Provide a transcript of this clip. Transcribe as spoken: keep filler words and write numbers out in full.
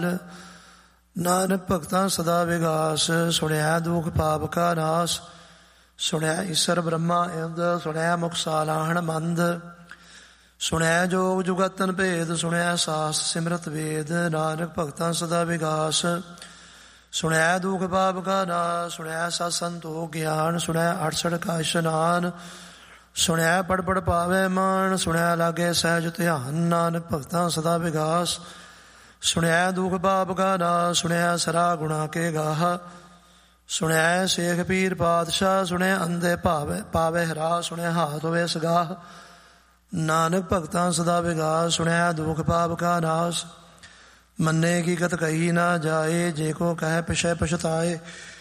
ਨਾਨਕ ਭਗਤਾਂ ਸਦਾ ਵਿਗਾਸ। ਸੁਣਿਆ ਦੁਖ ਪਾਪ ਕਾ ਨਾਸ, ਸੁਣਿਆ ਈਸਰ ਬ੍ਰਹਮਾ ਇੰਦ। ਸੁਣਿਆ ਮੁਖ ਸਾਲਾਹਣ ਮੰਦ, ਸੁਣਿਆ ਜੋਗ ਜੁਗਤਨ ਭੇਦ। ਸੁਣਿਆ ਸਾਸ ਸਿਮਰਤ ਵੇਦ, ਨਾਨਕ ਭਗਤਾਂ ਸਦਾ ਵਿਗਾਸ। ਸੁਣਿਆ ਦੁਖ ਪਾਪ ਕਾ ਨਾਸ, ਸੁਣਿਆ ਸਤ ਸੰਤੋਖ ਗਿਆਨ। ਸੁਣਿਆ ਅਠਸਠ ਕਾ ਇਸ਼ਨਾਨ, ਸੁਣਿਆ ਪੜ ਪੜ ਪਾਵੇ ਮਾਨ। ਸੁਣਿਆ ਲਾਗੇ ਸਹਿਜ ਧਿਆਨ, ਨਾਨਕ ਭਗਤਾਂ ਸਦਾ ਵਿਗਾਸ। ਸੁਣਿਆ ਦੁਖ ਪਾਪ ਕਾ ਨਾਸ, ਸੁਣਿਆ ਸਰਾ ਗੁਣਾ ਕੇ ਗਾਹ। ਸੁਣਿਆ ਸੇਖ ਪੀਰ ਪਾਤਸ਼ਾਹ, ਸੁਣਿਆ ਅੰਧੇ ਭਾਵੇ ਪਾਵੇ ਹਰਾ। ਸੁਣਿਆ ਹਾਥ ਹੋਵੇ ਸਗਾਹ, ਨਾਨਕ ਭਗਤਾਂ ਸਦਾ ਵਿਗਾਸ। ਸੁਣਿਆ ਦੁਖ ਪਾਪ ਕਾ ਨਾਸ, ਮੰਨੇ ਕੀ ਕਤ ਕਹੀ ਨਾ ਜਾਏ। ਜੇ ਕੋ ਕਹਿ ਪਿਛੈ ਪਛਤਾਏ,